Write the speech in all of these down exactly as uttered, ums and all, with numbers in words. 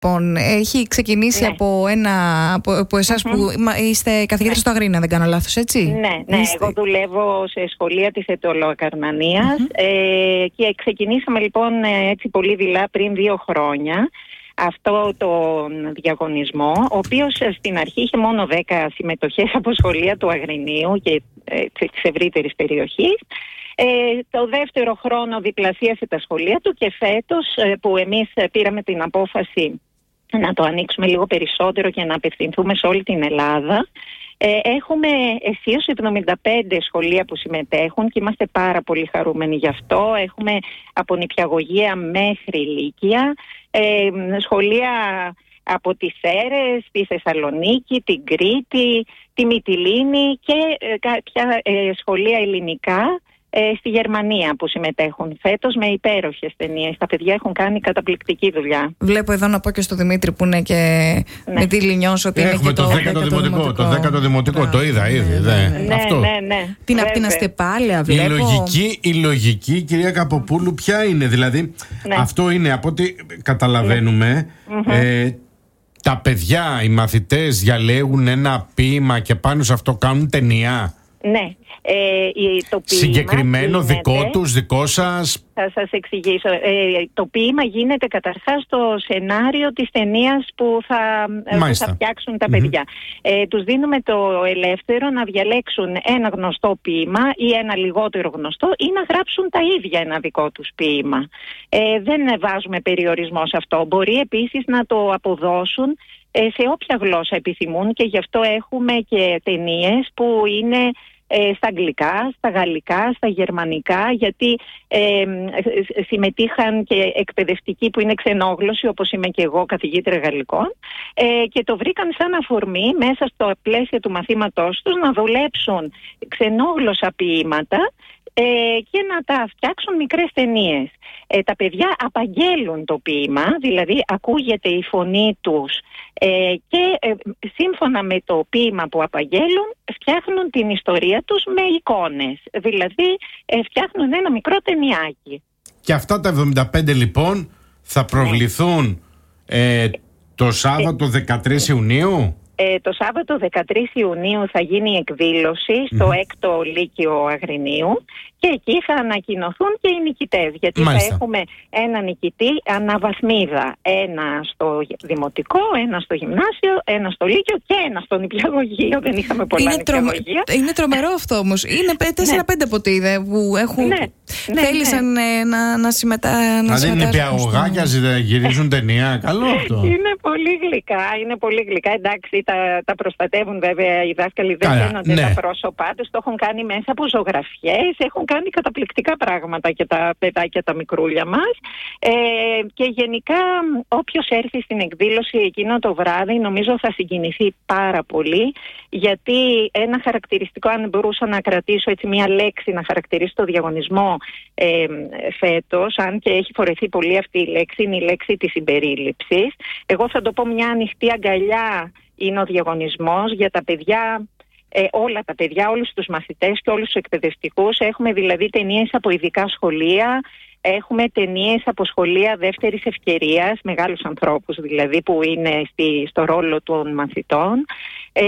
Λοιπόν, έχει ξεκινήσει ναι. από, ένα, από, από εσάς mm-hmm. που είστε καθηγήτρια ναι. στο Αγρίνιο, δεν κάνω λάθος, έτσι? Ναι, ναι. Είστε... εγώ δουλεύω σε σχολεία της Αιτωλοακαρνανίας mm-hmm. ε, και ξεκινήσαμε λοιπόν έτσι πολύ δειλά πριν δύο χρόνια αυτό τον διαγωνισμό, ο οποίος στην αρχή είχε μόνο δέκα συμμετοχές από σχολεία του Αγρινίου και ε, της ευρύτερης περιοχής. Ε, το δεύτερο χρόνο διπλασίασε τα σχολεία του και φέτος ε, που εμείς πήραμε την απόφαση να το ανοίξουμε λίγο περισσότερο και να απευθυνθούμε σε όλη την Ελλάδα, ε, έχουμε αισίως εβδομήντα πέντε σχολεία που συμμετέχουν και είμαστε πάρα πολύ χαρούμενοι γι' αυτό. Έχουμε από νηπιαγωγεία μέχρι λύκεια, ε, σχολεία από τις Σέρρες, τη Θεσσαλονίκη, την Κρήτη, τη Μυτιλήνη και ε, κάποια ε, σχολεία ελληνικά Ε, στη Γερμανία που συμμετέχουν φέτος με υπέροχες ταινίες. Τα παιδιά έχουν κάνει καταπληκτική δουλειά. Βλέπω εδώ να πω και στο Δημήτρη που είναι και ναι. με τη Λινιός ότι έχουμε είναι και το, το δέκατο δημοτικό. Το δέκατο δημοτικό, το είδα ήδη. Ναι, ναι, αυτό. ναι, ναι. Την από την Αστεπάλαια βλέπω. Η λογική, η λογική, κυρία Καποπούλου, ποια είναι? Δηλαδή, ναι. αυτό είναι από ό,τι καταλαβαίνουμε. Ναι. Ε, τα παιδιά, οι μαθητές διαλέγουν ένα ποίημα και πάνω σε αυτό κάνουν ταινία. Ναι. Ε, το ποίημα συγκεκριμένο γίνεται, δικό τους, δικό σας? Θα σας εξηγήσω. Ε, το ποίημα γίνεται καταρχάς στο σενάριο της ταινίας που θα, που θα φτιάξουν τα παιδιά. Mm-hmm. Ε, τους δίνουμε το ελεύθερο να διαλέξουν ένα γνωστό ποίημα ή ένα λιγότερο γνωστό ή να γράψουν τα ίδια ένα δικό τους ποίημα. Ε, δεν βάζουμε περιορισμό σε αυτό. Μπορεί επίσης να το αποδώσουν σε όποια γλώσσα επιθυμούν και γι' αυτό έχουμε και ταινίες που είναι ε, στα αγγλικά, στα γαλλικά, στα γερμανικά, γιατί ε, συμμετείχαν και εκπαιδευτικοί που είναι ξενόγλωσσοι, όπως είμαι και εγώ καθηγήτρια γαλλικών, ε, και το βρήκαν σαν αφορμή μέσα στο πλαίσιο του μαθήματός τους να δουλέψουν ξενόγλωσσα ποίηματα Ε, και να τα φτιάξουν μικρές ταινίες. Ε, τα παιδιά απαγγέλουν το ποίημα, δηλαδή ακούγεται η φωνή τους ε, και ε, σύμφωνα με το ποίημα που απαγγέλουν φτιάχνουν την ιστορία τους με εικόνες, δηλαδή ε, φτιάχνουν ένα μικρό ταινιάκι. Και αυτά τα εβδομήντα πέντε λοιπόν θα προβληθούν ε, το Σάββατο δεκατρείς Ιουνίου? Ε, το Σάββατο δεκατρείς Ιουνίου θα γίνει η εκδήλωση στο mm. έκτο Λύκειο Αγρινίου και εκεί θα ανακοινωθούν και οι νικητές, γιατί Μάλιστα. θα έχουμε ένα νικητή αναβαθμίδα, ένα στο δημοτικό, ένα στο γυμνάσιο, ένα στο λύκειο και ένα στο νηπιαγωγείο. Δεν είχαμε πολλά είναι νηπιαγωγεία. Τρο... Είναι τρομερό αυτό όμως. Είναι τέσσερα πέντε από ό,τι είδε που έχουν... Ναι. Ναι, θέλησαν ναι. να, να συμμετάσχουν. Δηλαδή είναι νηπιαγωγάκια, γυρίζουν ταινία. Καλό αυτό. Είναι πολύ γλυκά, είναι πολύ γλυκά. Εντάξει, τα, τα προστατεύουν βέβαια οι δάσκαλοι, δεν φαίνονται ναι. τα πρόσωπά τους. Το έχουν κάνει μέσα από ζωγραφιές, έχουν κάνει καταπληκτικά πράγματα και τα παιδάκια τα μικρούλια μας. Ε, και γενικά όποιος έρθει στην εκδήλωση εκείνο το βράδυ νομίζω θα συγκινηθεί πάρα πολύ, γιατί ένα χαρακτηριστικό, αν μπορούσα να κρατήσω έτσι μια λέξη να χαρακτηρίσει το διαγωνισμό ε, φέτος, αν και έχει φορεθεί πολύ αυτή η λέξη, είναι η λέξη της συμπερίληψης. Εγώ θα το πω μια ανοιχτή αγκαλιά είναι ο διαγωνισμός για τα παιδιά, ε, όλα τα παιδιά, όλους τους μαθητές και όλους τους εκπαιδευτικούς. Έχουμε δηλαδή ταινίες από ειδικά σχολεία, έχουμε ταινίες από σχολεία δεύτερης ευκαιρίας, μεγάλους ανθρώπους δηλαδή που είναι στη, στο ρόλο των μαθητών. Ε,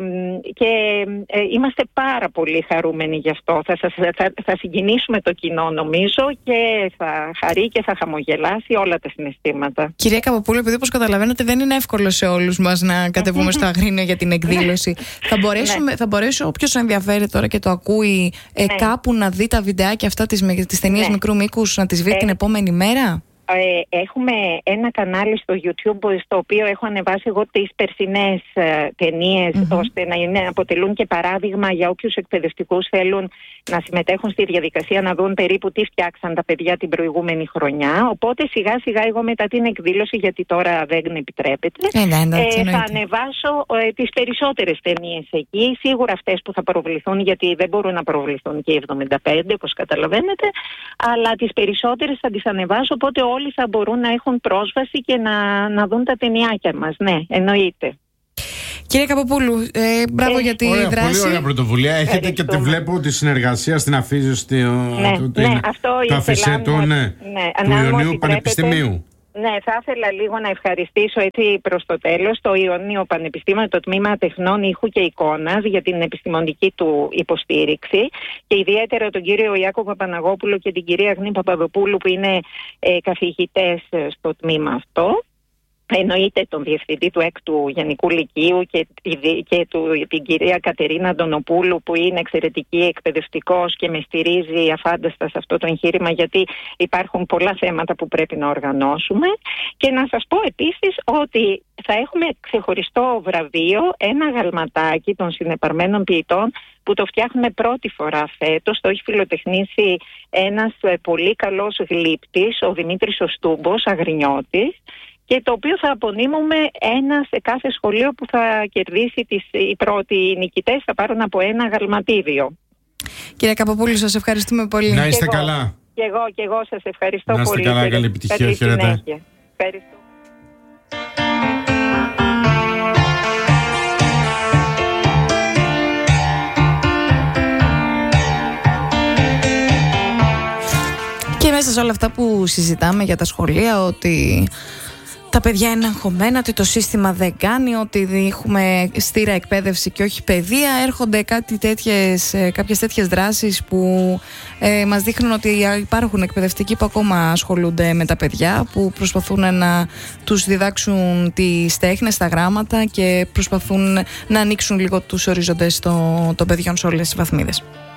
και ε, είμαστε πάρα πολύ χαρούμενοι γι' αυτό. Θα, θα, θα, θα συγκινήσουμε το κοινό νομίζω και θα χαρεί και θα χαμογελάσει όλα τα συναισθήματα. Κυρία Καποπούλου, επειδή όπως καταλαβαίνετε δεν είναι εύκολο σε όλους μας να κατεβούμε στο Αγρίνιο για την εκδήλωση, θα, μπορέσουμε, ναι. θα μπορέσει όποιος ενδιαφέρει τώρα και το ακούει ε, ναι. κάπου να δει τα βιντεάκια αυτά τις, τις ταινίες ναι. μικρού μήκους, να τις βρει ε, την επόμενη μέρα? Ε, έχουμε ένα κανάλι στο YouTube στο οποίο έχω ανεβάσει εγώ τις περσινές ε, ταινίες mm-hmm. ώστε να είναι, αποτελούν και παράδειγμα για όποιους εκπαιδευτικούς θέλουν να συμμετέχουν στη διαδικασία, να δουν περίπου τι φτιάξαν τα παιδιά την προηγούμενη χρονιά. Οπότε σιγά σιγά εγώ μετά την εκδήλωση, γιατί τώρα δεν επιτρέπεται, ε, ναι, ναι, ε, θα ανεβάσω ε, τις περισσότερες ταινίες εκεί, σίγουρα αυτές που θα προβληθούν, γιατί δεν μπορούν να προβληθούν και οι εβδομήντα πέντε όπως καταλαβαίνετε, αλλά τις περισσότερες θα τις ανεβάσω, οπότε όλοι θα μπορούν να έχουν πρόσβαση και να, να δουν τα ταινιάκια μας. Ναι, εννοείται. Κύριε Καποπούλου, ε, μπράβο ε, για τη ωραία, δράση. Πολύ ωραία πρωτοβουλία. Έχετε και τη βλέπω τη συνεργασία στην αφήγηση ναι, του ναι, αυτό αφισέτο ναι, ναι, ναι, του Ιωνίου Πανεπιστημίου. Ναι, θα ήθελα λίγο να ευχαριστήσω έτσι προς το τέλος το Ιωνίο Πανεπιστήμιο, το Τμήμα Τεχνών Ήχου και Εικόνας για την επιστημονική του υποστήριξη και ιδιαίτερα τον κύριο Ιάκωβο Παπαναγόπουλο και την κυρία Αγνή Παπαδοπούλου που είναι ε, καθηγητές στο τμήμα αυτό. Εννοείται τον διευθυντή του έκτου Γενικού Λυκείου και, και του, την κυρία Κατερίνα Αντωνοπούλου που είναι εξαιρετική εκπαιδευτικός και με στηρίζει αφάνταστα σε αυτό το εγχείρημα, γιατί υπάρχουν πολλά θέματα που πρέπει να οργανώσουμε. Και να σας πω επίσης ότι θα έχουμε ξεχωριστό βραβείο, ένα γαλματάκι των συνεπαρμένων ποιητών που το φτιάχνουμε πρώτη φορά φέτος. Το έχει φιλοτεχνήσει ένας πολύ καλός γλύπτης, ο Δημήτρης ο Στούμπος, Αγρινιώτης, και το οποίο θα απονείμουμε ένα σε κάθε σχολείο που θα κερδίσει τις, οι πρώτοι νικητές θα πάρουν από ένα γαλματίδιο. Κύριε Καποπούλου, σας ευχαριστούμε πολύ. Να είστε και καλά. Εγώ, και εγώ, και εγώ σας ευχαριστώ πολύ. Να είστε πολύ. καλά, καλή επιτυχία. Χαίρετε. Ευχαριστώ. Και μέσα σε όλα αυτά που συζητάμε για τα σχολεία, ότι τα παιδιά είναι αγχωμένα, ότι το σύστημα δεν κάνει, ότι έχουμε στήρα εκπαίδευση και όχι παιδεία, έρχονται κάτι τέτοιες, κάποιες τέτοιες δράσεις που ε, μας δείχνουν ότι υπάρχουν εκπαιδευτικοί που ακόμα ασχολούνται με τα παιδιά, που προσπαθούν να τους διδάξουν τις τέχνες, τα γράμματα και προσπαθούν να ανοίξουν λίγο τους οριζοντές των, των παιδιών σε όλες τις βαθμίδες.